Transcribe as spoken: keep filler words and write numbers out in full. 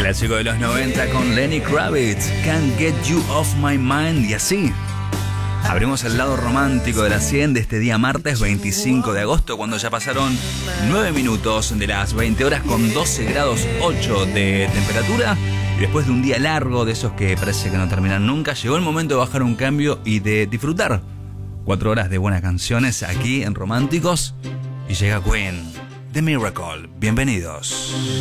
Clásico de los noventa con Lenny Kravitz, Can't Get You Off My Mind. Y así abrimos el lado romántico de la cien de este día martes veinticinco de agosto, cuando ya pasaron nueve minutos de las veinte horas con doce grados ocho de temperatura. Y después de un día largo, de esos que parece que no terminan nunca, llegó el momento de bajar un cambio y de disfrutar cuatro horas de buenas canciones aquí en Románticos. Y llega Queen, The Miracle. Bienvenidos.